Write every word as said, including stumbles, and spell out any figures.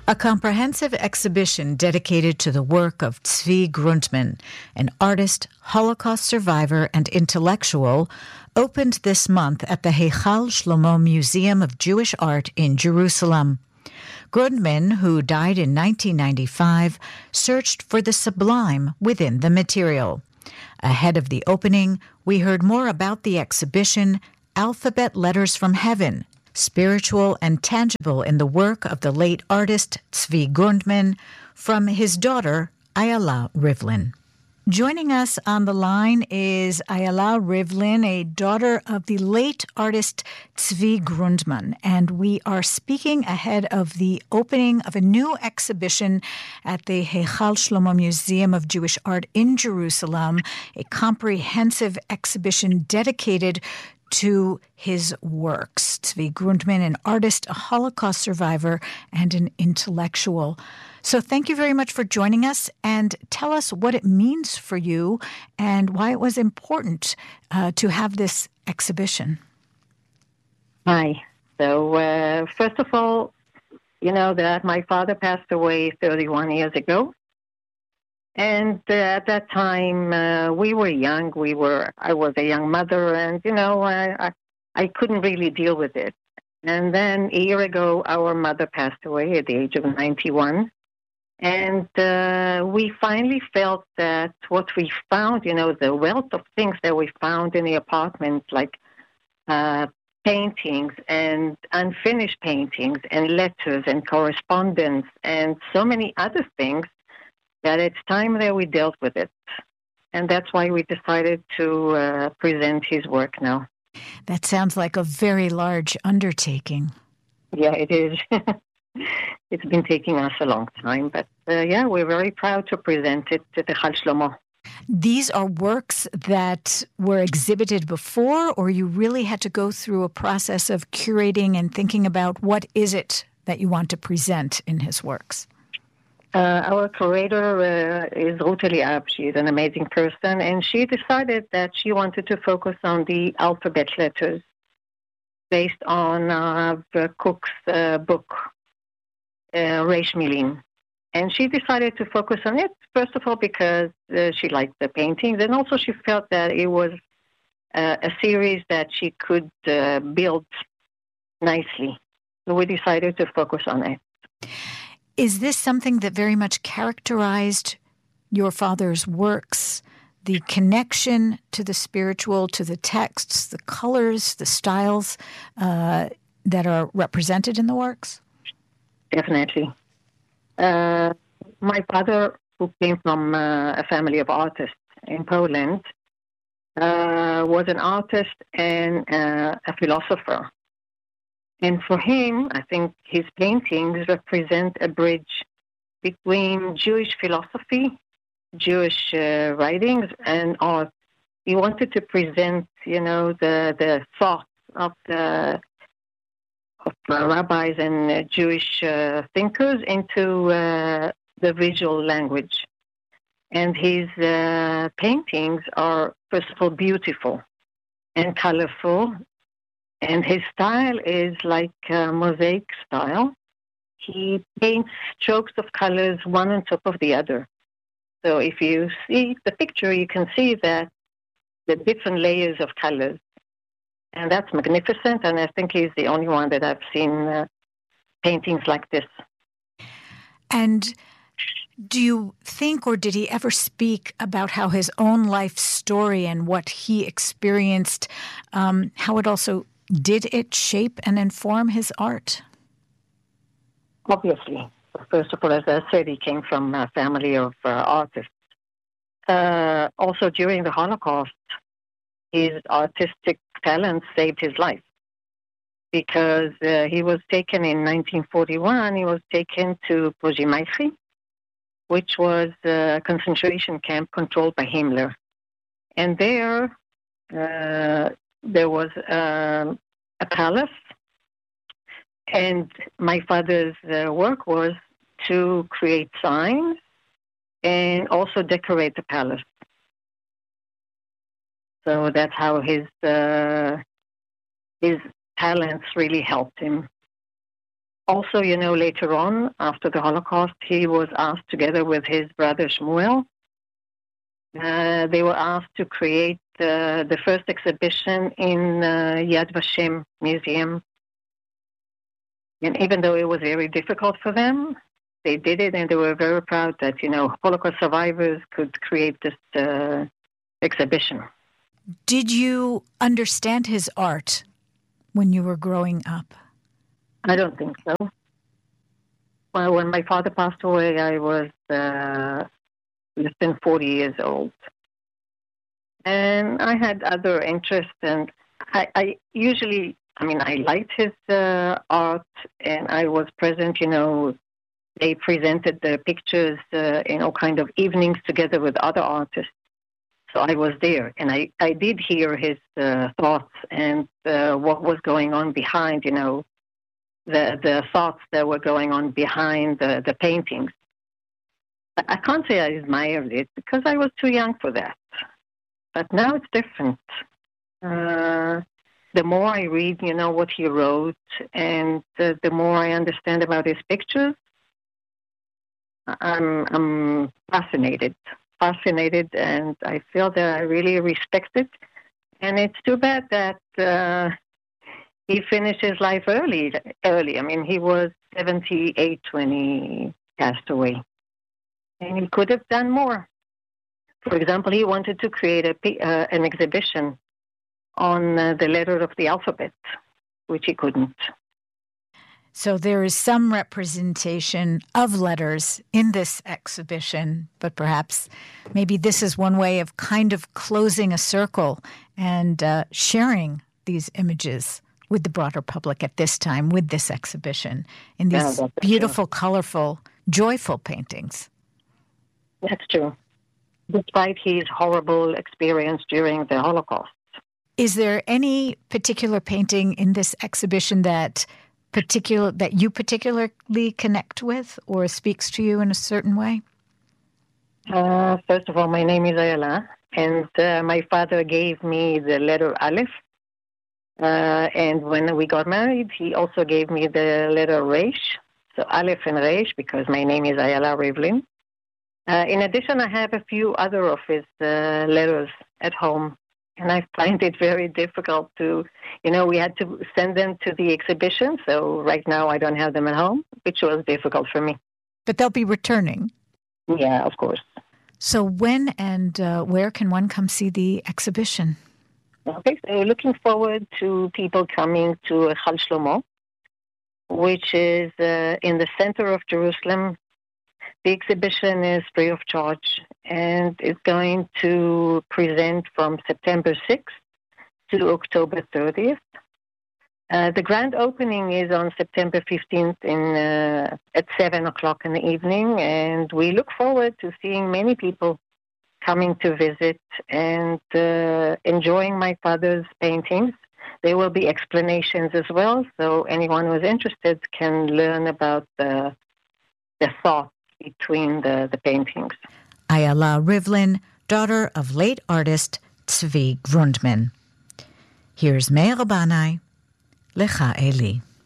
A comprehensive exhibition dedicated to the work of Tzvi Grundman, an artist, Holocaust survivor, and intellectual, opened this month at the Heichal Shlomo Museum of Jewish Art in Jerusalem. Grundman, who died in nineteen ninety-five, searched for the sublime within the material. Ahead of the opening, we heard more about the exhibition, Alphabet Letters from Heaven, spiritual and tangible in the work of the late artist Tzvi Grundman, from his daughter, Ayala Rivlin. Joining us on the line is Ayala Rivlin, a daughter of the late artist Tzvi Grundman, and we are speaking ahead of the opening of a new exhibition at the Heichal Shlomo Museum of Jewish Art in Jerusalem, a comprehensive exhibition dedicated to his works. Tzvi Grundman, an artist, a Holocaust survivor, and an intellectual. So thank you very much for joining us, and tell us what it means for you and why it was important uh, to have this exhibition. Hi. So uh, first of all, you know that my father passed away thirty-one years ago. And uh, at that time, uh, we were young. We were. I was a young mother, and you know, I, I I couldn't really deal with it. And then a year ago, our mother passed away at the age of ninety-one, and uh, we finally felt that what we found, you know, the wealth of things that we found in the apartment, like uh, paintings and unfinished paintings and letters and correspondence and so many other things, that it's time that we dealt with it. And that's why we decided to uh, present his work now. That sounds like a very large undertaking. Yeah, it is. It's been taking us a long time, but uh, yeah, we're very proud to present it to the Heichal Shlomo. These are works that were exhibited before, or you really had to go through a process of curating and thinking about what is it that you want to present in his works? Uh, our curator uh, is Ruth Eliab. She is an amazing person, and she decided that she wanted to focus on the alphabet letters based on uh, Cook's uh, book, uh, Reish Milin. And she decided to focus on it, first of all, because uh, she liked the paintings, and also she felt that it was uh, a series that she could uh, build nicely. So we decided to focus on it. Is this something that very much characterized your father's works? The connection to the spiritual, to the texts, the colors, the styles uh, that are represented in the works? Definitely. Uh, my father, who came from uh, a family of artists in Poland, uh, was an artist and uh, a philosopher. And for him, I think his paintings represent a bridge between Jewish philosophy, Jewish uh, writings, and art. He wanted to present, you know, the the thoughts of the of uh, rabbis and uh, Jewish uh, thinkers into uh, the visual language. And his uh, paintings are, first of all, beautiful and colorful. And his style is like a mosaic style. He paints strokes of colors one on top of the other. So if you see the picture, you can see that the different layers of colors. And that's magnificent, and I think he's the only one that I've seen uh, paintings like this. And do you think, or did he ever speak about how his own life story and what he experienced, um, how it also did it shape and inform his art? Obviously. First of all, as I said, he came from a family of uh, artists. Uh, also, during the Holocaust, his artistic talent saved his life because uh, he was taken in nineteen forty-one, he was taken to Pozimaichi, which was a concentration camp controlled by Himmler. And there, uh, there was um, a palace, and my father's uh, work was to create signs and also decorate the palace. So that's how his uh, his talents really helped him. Also, you know, later on, after the Holocaust, he was asked together with his brother Shmuel. Uh, they were asked to create uh, the first exhibition in uh, Yad Vashem Museum. And even though it was very difficult for them, they did it, and they were very proud that, you know, Holocaust survivors could create this uh, exhibition. Did you understand his art when you were growing up? I don't think so. Well, when my father passed away, I was uh, less than forty years old. And I had other interests, and I, I usually, I mean, I liked his uh, art, and I was present, you know, they presented the pictures uh, in all kind of evenings together with other artists. So I was there, and I, I did hear his uh, thoughts and uh, what was going on behind, you know, the the thoughts that were going on behind the, the paintings. I can't say I admired it because I was too young for that. But now it's different. Uh, the more I read, you know, what he wrote, and uh, the more I understand about his pictures, I'm, I'm fascinated, fascinated, and I feel that I really respect it. And it's too bad that uh, he finished his life early. Early. I mean, he was seventy-eight when he passed away, and he could have done more. For example, he wanted to create a, uh, an exhibition on uh, the letter of the alphabet, which he couldn't. So there is some representation of letters in this exhibition, but perhaps maybe this is one way of kind of closing a circle and uh, sharing these images with the broader public at this time, with this exhibition, in these yeah, beautiful, true. colorful, joyful paintings. That's true. Despite his horrible experience during the Holocaust. Is there any particular painting in this exhibition that particular that you particularly connect with or speaks to you in a certain way? Uh, first of all, my name is Ayala, and uh, my father gave me the letter Aleph. Uh, and when we got married, he also gave me the letter Reish, so Aleph and Reish, because my name is Ayala Rivlin. Uh, in addition, I have a few other of his uh, letters at home, and I find it very difficult to, you know, we had to send them to the exhibition, so right now I don't have them at home, which was difficult for me. But they'll be returning. Yeah, of course. So when and uh, where can one come see the exhibition? Okay, so looking forward to people coming to Chal Shlomo, which is uh, in the center of Jerusalem. The exhibition is free of charge, and it's going to present from September sixth to October thirtieth. Uh, the grand opening is on September fifteenth in, uh, at seven o'clock in the evening, and we look forward to seeing many people coming to visit and uh, enjoying my father's paintings. There will be explanations as well, so anyone who is interested can learn about the, the thought between the, the paintings. Ayala Rivlin, daughter of late artist Tzvi Grundman. Here's Meir Banai, Lecha Eli.